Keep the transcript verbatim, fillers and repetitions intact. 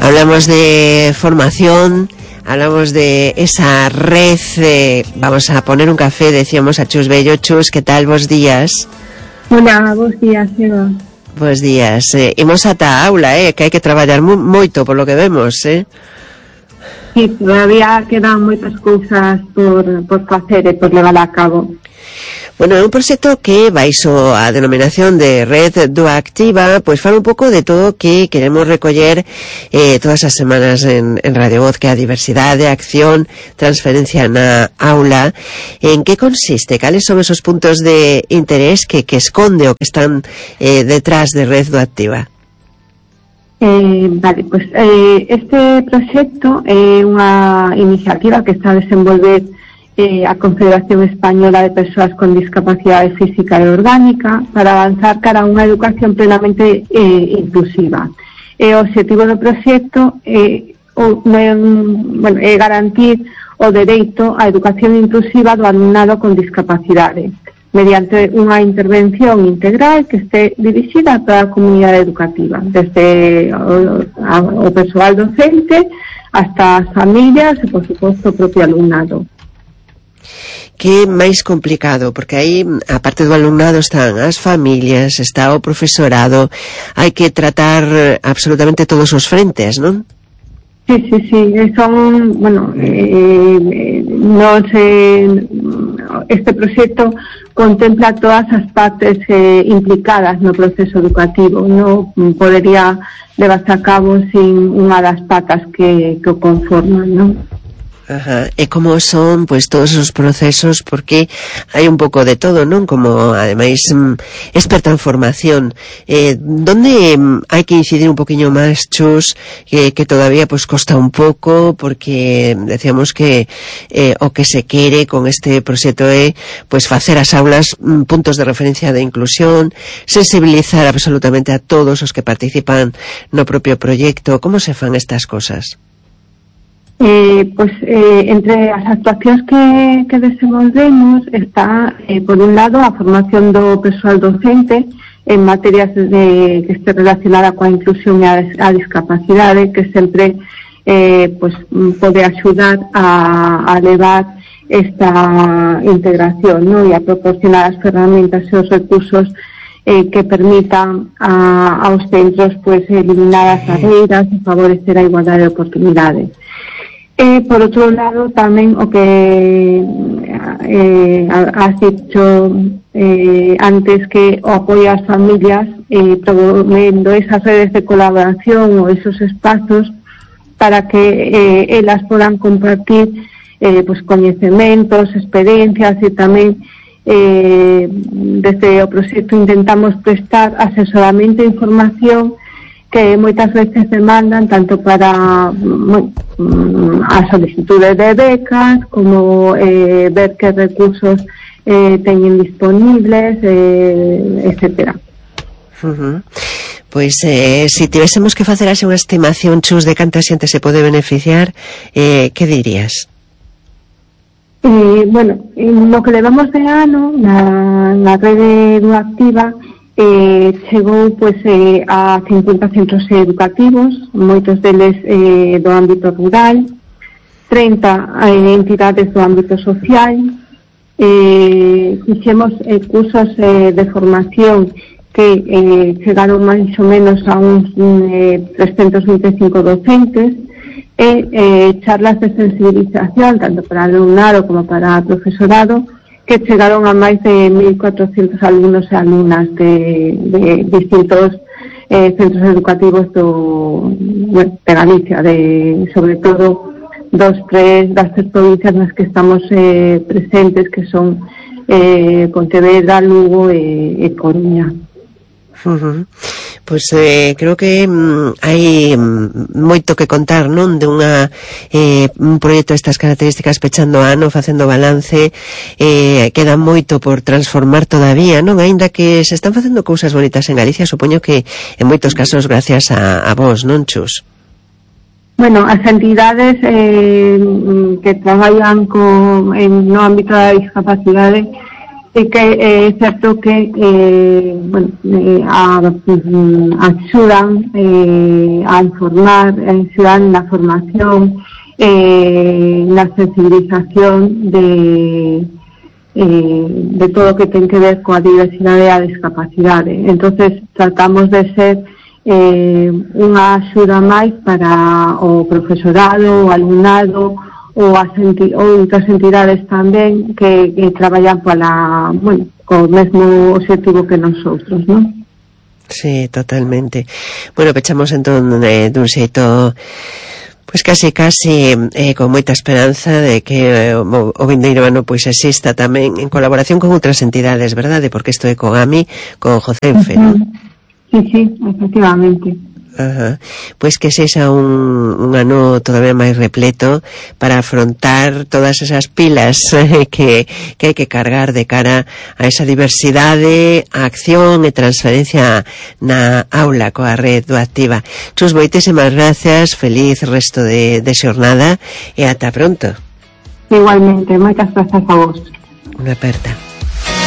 Hablamos de formación, hablamos de esa red, eh, vamos a poner un café, decíamos a Chus Bello. Chus, ¿qué tal? Bos días. Hola, bos días, Eva. Bos días. Eh, imos ata a aula, eh, que hai que traballar mu moito por lo que vemos, eh. Sí, todavía quedan moitas cousas por, por facer e por levar a cabo. Bueno, é un proxecto que baixo a denominación de Red Duactiva, pois fala un pouco de todo que queremos recoller eh, todas as semanas en, en Radio Voz, que é a diversidade, a acción, transferencia na aula. En que consiste? Cales son esos puntos de interés que, que esconde o que están eh, detrás de Red Duactiva? Eh, vale, pues eh, este proxecto é unha iniciativa que está a desenvolver eh, a Confederación Española de Persoas con Discapacidade Física e Orgánica para avanzar cara a unha educación plenamente eh, inclusiva. E o objetivo do proxecto é, o, bueno, é garantir o dereito á educación inclusiva do alumnado con discapacidade mediante unha intervención integral que este dirixida a toda a comunidade educativa, desde o, a, o persoal docente hasta as familias e, por suposto, o propio alumnado. Que é máis complicado, porque aí, a parte do alumnado, están as familias, está o profesorado, hai que tratar absolutamente todos os frentes, non? Sí, sí, sí, son, bueno, eh, non se, este proxecto contempla todas as partes eh, implicadas no proceso educativo, non podería levarse a cabo sin unha das patas que, que o conforman, non? Ajá. E como son, pois, todos os procesos, porque hai un pouco de todo, non? Como, ademais, experta en formación, eh, donde hai que incidir un poquinho máis, Chus, que, que todavía, pois, costa un pouco, porque decíamos que eh, o que se quere con este proxecto é, pois, facer as aulas puntos de referencia de inclusión, sensibilizar absolutamente a todos os que participan no propio proxecto. Como se fan estas cosas? Eh, pues eh, entre as actuacións que, que desenvolvemos está, eh, por un lado, a formación do persoal docente en materias de, que este relacionada coa inclusión e a, a discapacidade, que sempre eh, pues, pode axudar a, a levar esta integración, ¿no? E a proporcionar as ferramentas e os recursos eh, que permitan a, aos centros pues, eliminar as barreiras e favorecer a igualdade de oportunidades. Eh, por outro lado, tamén o que eh, has dicho eh, antes, que o apoio ás familias, eh, promovendo esas redes de colaboración ou esos espazos para que eh, elas podan compartir eh, pues, coñecementos, experiencias, e tamén eh, desde o proxecto intentamos prestar asesoramento e información que moitas veces demandan tanto para bueno, a solicitudes de becas como eh, ver que recursos eh, teñen disponibles, eh, etcétera. Uh-huh. Pois, eh, se si tivésemos que facer así unha estimación, Chus, de canta xente se pode beneficiar, eh, que dirías? Eh, bueno, no que levamos de ano na, na rede Duactiva, Eh, chegou pues, eh, a cincuenta centros educativos, moitos deles eh, do ámbito rural, treinta eh, entidades do ámbito social, eh, fixemos eh, cursos eh, de formación que eh, chegaron máis ou menos a uns eh, trescentos vinte e cinco docentes, e eh, charlas de sensibilización tanto para alumnado como para profesorado, que chegaron a máis de mil cuatrocentos alumnos e alumnas de, de distintos eh, centros educativos do, bueno, de Galicia, de, sobre todo dos, tres, das tres provincias nas que estamos eh, presentes, que son eh, Pontevedra, Lugo e, e Coruña. Uh-huh. Pois eh, creo que mm, hai mm, moito que contar, non? De unha eh, un proxecto destas características pechando ano, facendo balance, eh, queda moito por transformar todavía, non? Aínda que se están facendo cousas bonitas en Galicia, supoño que en moitos casos gracias a, a vos, non, Chus? Bueno, as entidades eh, que traballan con, en no ámbito da discapacidade sí que é certo que eh, bueno, eh, a, axudan eh, a informar, axudan na formación, eh, na sensibilización de eh, de todo o que ten que ver coa diversidade e a discapacidade. Entonces tratamos de ser eh, unha axuda máis para o profesorado, o alumnado, ou as enti ou outras entidades tamén que, que traballan para, bueno, co mesmo objetivo que nosotros, non? Sí, totalmente. Bueno, pechamos entón eh, dun xeito pois casi casi eh, con moita esperanza de que eh, o, o vindeiro ano pois exista tamén en colaboración con outras entidades, verdade? Porque isto é con A M I, con Jocenfe, uh-huh. non? Sí, sí, efectivamente. Ajá. Pois que sexa un, un ano todavía máis repleto para afrontar todas esas pilas eh, que, que hai que cargar de cara a esa diversidade, a acción e transferencia na aula coa red Duactiva. Chus, moitísimas gracias, feliz resto de, de xornada e ata pronto. Igualmente, moitas grazas a vos. Unha aperta.